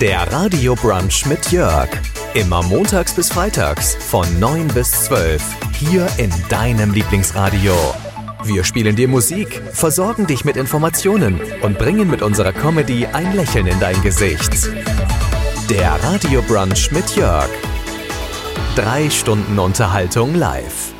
Der Radio Brunch mit Jörg. Immer montags bis freitags von 9 bis 12. Hier in deinem Lieblingsradio. Wir spielen dir Musik, versorgen dich mit Informationen und bringen mit unserer Comedy ein Lächeln in dein Gesicht. Der Radio Brunch mit Jörg. 3 Stunden Unterhaltung live.